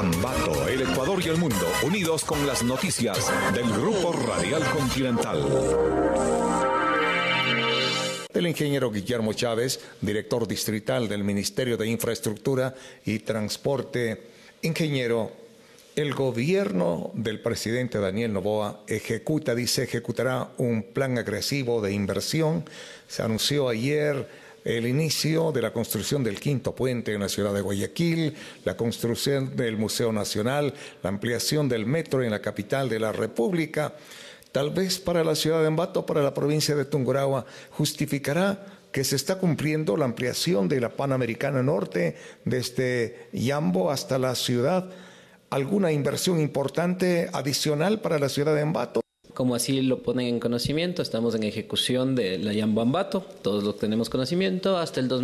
Ambato, el Ecuador y el mundo, unidos con las noticias del Grupo Radial Continental. El ingeniero Guillermo Chávez, director distrital del Ministerio de Infraestructura y Transporte. Ingeniero, el gobierno del presidente Daniel Noboa ejecutará un plan agresivo de inversión. Se anunció ayer el inicio de la construcción del quinto puente en la ciudad de Guayaquil, la construcción del Museo Nacional, la ampliación del metro en la capital de la República. Tal vez para la ciudad de Ambato, para la provincia de Tungurahua, justificará que se está cumpliendo la ampliación de la Panamericana Norte desde Yambo hasta la ciudad. ¿Alguna inversión importante adicional para la ciudad de Ambato? Como así lo ponen en conocimiento, estamos en ejecución de la Yambo Ambato, todos lo tenemos conocimiento, hasta el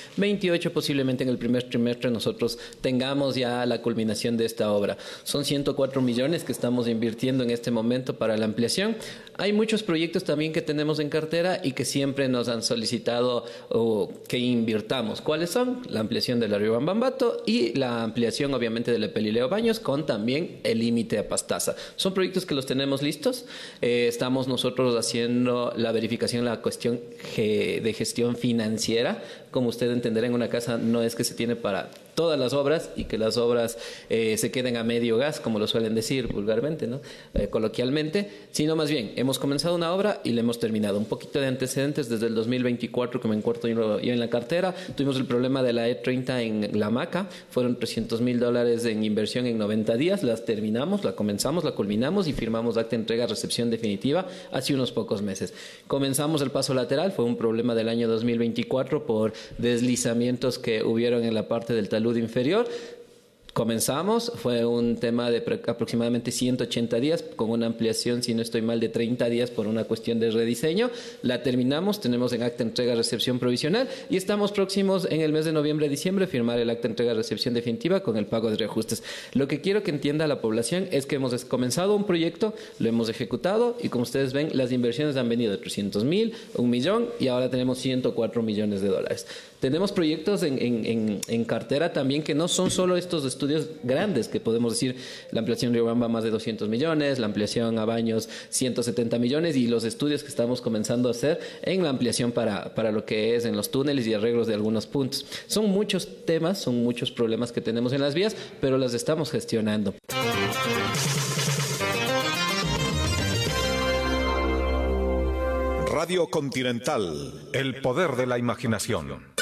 2028 posiblemente en el primer trimestre nosotros tengamos ya la culminación de esta obra. Son 104 millones que estamos invirtiendo en este momento para la ampliación. Hay muchos proyectos también que tenemos en cartera y que siempre nos han solicitado que invirtamos. ¿Cuáles son? La ampliación de la Riobamba Ambato y la ampliación obviamente de la Pelileo Baños con también el límite a Pastaza. Son proyectos que los tenemos listos. Estamos nosotros haciendo la verificación, la cuestión de gestión financiera. Como usted entenderá, en una casa no es que se tiene para todas las obras y que las obras se queden a medio gas, como lo suelen decir vulgarmente, ¿no? Coloquialmente, sino más bien, hemos comenzado una obra y la hemos terminado. Un poquito de antecedentes desde el 2024 que me encuentro yo en la cartera. Tuvimos el problema de la E30 en La Maca, fueron $300,000 en inversión en 90 días, las terminamos, la comenzamos, la culminamos y firmamos acta de entrega recepción definitiva hace unos pocos meses. Comenzamos el paso lateral, fue un problema del año 2024 por deslizamientos que hubieron en la parte del talud inferior. Comenzamos, fue un tema de aproximadamente 180 días, con una ampliación, si no estoy mal, de 30 días por una cuestión de rediseño. La terminamos, tenemos en acta entrega-recepción provisional y estamos próximos en el mes de noviembre-diciembre a firmar el acta entrega-recepción definitiva con el pago de reajustes. Lo que quiero que entienda la población es que hemos comenzado un proyecto, lo hemos ejecutado y como ustedes ven, las inversiones han venido de 300,000, 1 millón y ahora tenemos 104 millones de dólares. Tenemos proyectos en cartera también que no son solo estos estudios grandes que podemos decir, la ampliación de Riobamba más de 200 millones, la ampliación a Baños 170 millones y los estudios que estamos comenzando a hacer en la ampliación para lo que es en los túneles y arreglos de algunos puntos. Son muchos temas, son muchos problemas que tenemos en las vías, pero las estamos gestionando. Radio Continental, el poder de la imaginación.